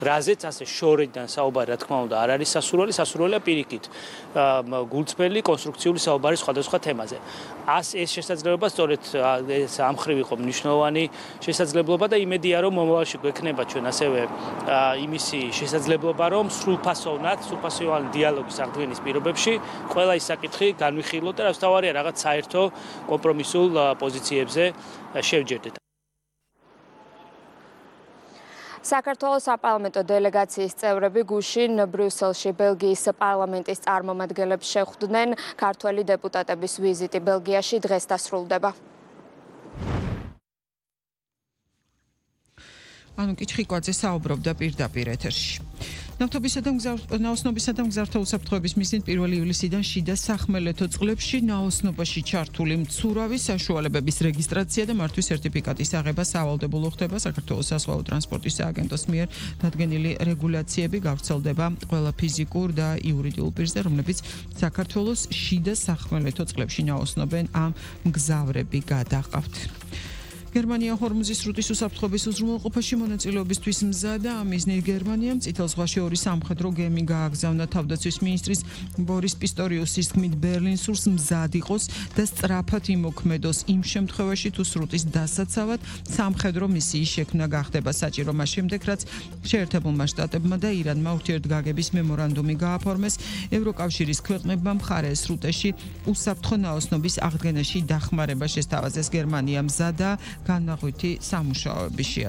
რაზეც ასე შორიდან საუბარი რა თქმა უნდა არ არის სასურველია პირიქით გულწრფელი კონსტრუქციული საუბარი სხვადასხვა თემაზე. ეს შესაძლებლობა სწორედ ეს ამ ხრივ იყო მნიშვნელოვანი შესაძლებლობა და იმედია რომ მომავალში გვექნება ჩვენ ასევე იმისი შესაძლებლობა რომ სრულფასოვანი დიალოგის აღდგენის პირობებში ყველა ის საკითხი განვიხილოთ და თავარია რაღაც საერთო კომპრომისულ პოზიციებზე შევჯერდეთ. საქართველოს საპარლამენტო დელეგაციის წევრები გუშინ ბრიუსელში ბელგიის პარლამენტის წარმომადგენლებს შეხვდნენ. ქართველი დეპუტატების ვიზიტი ბელგიაში დღეს დასრულდება. ანუ კიჩხიკვაძე საუბრობდა პირდაპირ ეთერში. ნავთობისა და მგზავრთა უსაფრთხოების მიზნით 1 ივლისიდან შიდა სახმელეთო წყლებში ნაოსნობაში ჩართული მცურავი საშუალებების რეგისტრაცია და მართვის სერტიფიკატის აღება სავალდებულო ხდება. საქართველოს საზღვაო ტრანსპორტის სააგენტოს მიერ დადგენილი რეგულაციები გავრცელდება ყველა ფიზიკურ და იურიდიულ პირზე, რომლებიც საქართველოს შიდა სახმელეთო წყლებში ნაოსნობენ ამ მგზავრები გადაყავთ. გერმანია ჰორმუზის სრუტის უსაფრთხოების უზრუნველყოფაში მონაწილეობისთვის მზადა. ამ მიზნით გერმანიამ წითელ ზღვაში 2 სამხედრო გემი გააგზავნა. თავდაცვის მინისტრის ბორის პისტორიუსის თქმით ბერლინს სურს მზად იყოს და სწრაფად იმოქმედოს იმ შემთხვევაში თუ სრუტის დასაცავად სამხედრო მისიის შექმნა გახდება საჭირო მას შემდეგ რაც შეერთებულმა შტატებმა და ირანმა ურთიერთგაგების მემორანდუმი გააფორმეს. ევროკავშირის ქვეყნებმა მხარე სრუტეში უსაფრთხო ნაოსნობის აღდგენაში დახმარება შესთავაზეს. გერმანია მზადა განმაღვითი სამუშაოების